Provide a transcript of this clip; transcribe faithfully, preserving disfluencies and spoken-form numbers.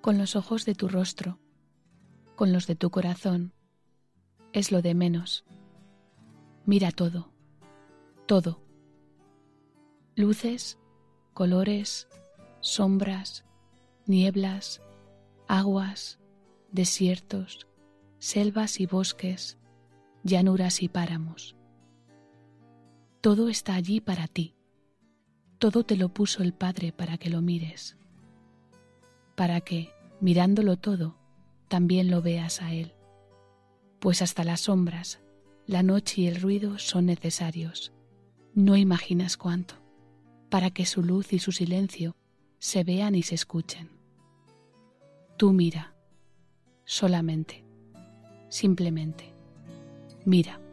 con los ojos de tu rostro, con los de tu corazón, es lo de menos. Mira todo, todo. Luces, colores, sombras, nieblas, aguas, desiertos, selvas y bosques, llanuras y páramos. Todo está allí para ti. Todo te lo puso el Padre para que lo mires, para que, mirándolo todo, también lo veas a Él. Pues hasta las sombras, la noche y el ruido son necesarios. No imaginas cuánto, para que su luz y su silencio se vean y se escuchen. Tú mira, solamente, simplemente, mira.